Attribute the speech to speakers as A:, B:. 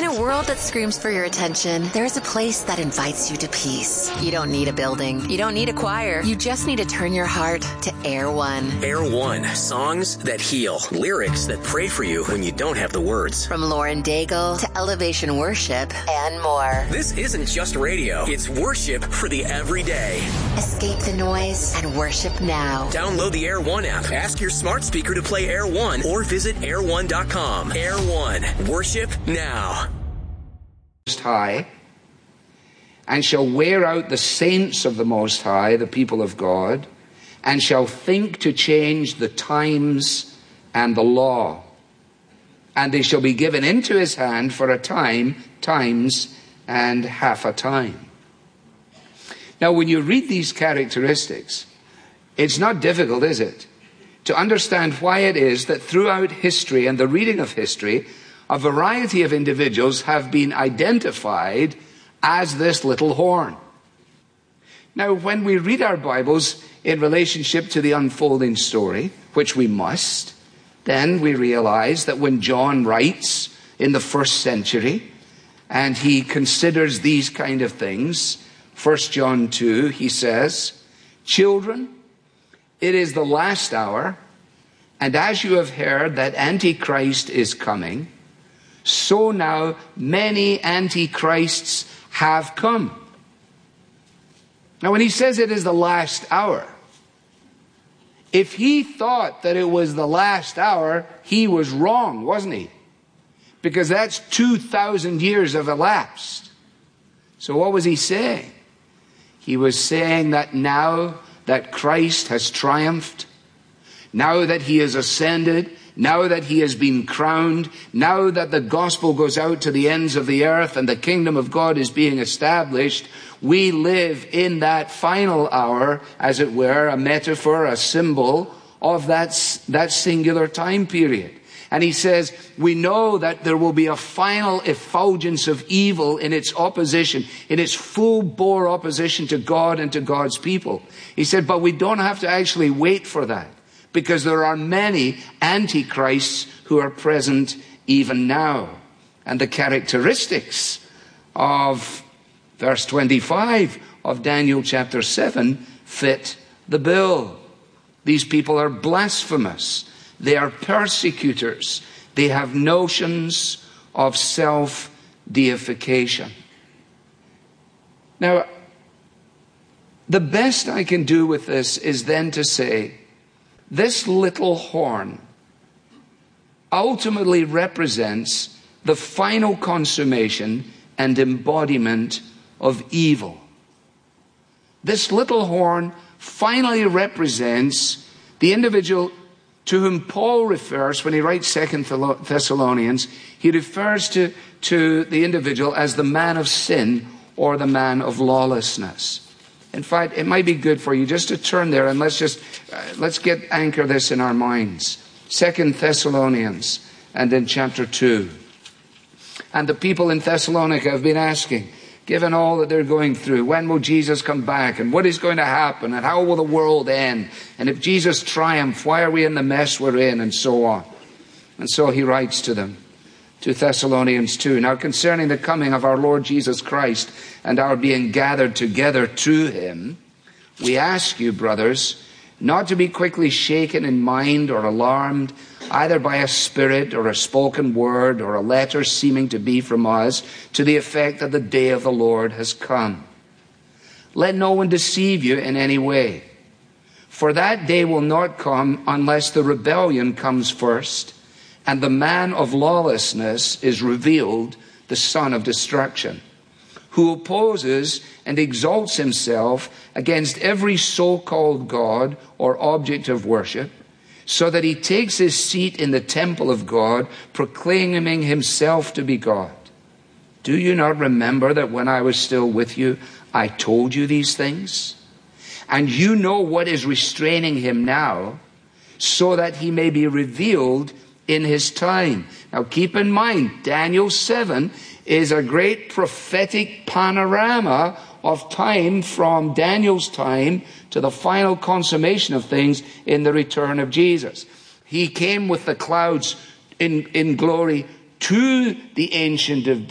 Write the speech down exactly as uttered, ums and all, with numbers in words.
A: a world that screams for your attention, there is a place that invites you to peace. You don't need a building. You don't need a choir. You just need to turn your heart to Air One.
B: Air One. Songs that heal. Lyrics that pray for you when you don't have the words.
A: From Lauren Daigle to Elevation Worship and more.
B: This isn't just radio. It's worship for the everyday.
A: Escape the noise and worship now.
B: Download the Air One app. Ask your smart speaker to play Air One or visit air one dot com. Air One. Worship now.
C: Most High, and shall wear out the saints of the Most High, the people of God, and shall think to change the times and the law. And they shall be given into his hand for a time, times, and half a time. Now, when you read these characteristics, it's not difficult, is it, to understand why it is that throughout history and the reading of history, a variety of individuals have been identified as this little horn. Now, when we read our Bibles in relationship to the unfolding story, which we must, then we realize that when John writes in the first century, and he considers these kind of things, First John two, he says, "Children, it is the last hour, and as you have heard that Antichrist is coming, so now many Antichrists have come." Now, when he says it is the last hour, if he thought that it was the last hour, he was wrong, wasn't he? Because that's two thousand years have elapsed. So what was he saying? He was saying that now that Christ has triumphed, now that he has ascended, now that he has been crowned, now that the gospel goes out to the ends of the earth and the kingdom of God is being established, we live in that final hour, as it were, a metaphor, a symbol of that, that singular time period. And he says, we know that there will be a final effulgence of evil in its opposition, in its full-bore opposition to God and to God's people. He said, but we don't have to actually wait for that, because there are many antichrists who are present even now. And the characteristics of verse twenty-five of Daniel chapter seven fit the bill. These people are blasphemous. They are persecutors. They have notions of self-deification. Now, the best I can do with this is then to say, this little horn ultimately represents the final consummation and embodiment of evil. This little horn finally represents the individual to whom Paul refers when he writes Second Thessalonians. He refers to, to the individual as the man of sin or the man of lawlessness. In fact, it might be good for you just to turn there and let's just, uh, let's get anchor this in our minds. Second Thessalonians and in chapter two. And the people in Thessalonica have been asking, given all that they're going through, when will Jesus come back? And what is going to happen? And how will the world end? And if Jesus triumphs, why are we in the mess we're in? And so on. And so he writes to them, to Thessalonians two. Now concerning the coming of our Lord Jesus Christ and our being gathered together to him, we ask you, brothers, not to be quickly shaken in mind or alarmed, either by a spirit or a spoken word or a letter seeming to be from us, to the effect that the day of the Lord has come. Let no one deceive you in any way, for that day will not come unless the rebellion comes first, and the man of lawlessness is revealed, the son of destruction, who opposes and exalts himself against every so-called God or object of worship, so that he takes his seat in the temple of God, proclaiming himself to be God. Do you not remember that when I was still with you, I told you these things? And you know what is restraining him now, so that he may be revealed in his time. Now keep in mind, Daniel seven is a great prophetic panorama of time from Daniel's time to the final consummation of things in the return of Jesus. He came with the clouds in, in glory to the Ancient of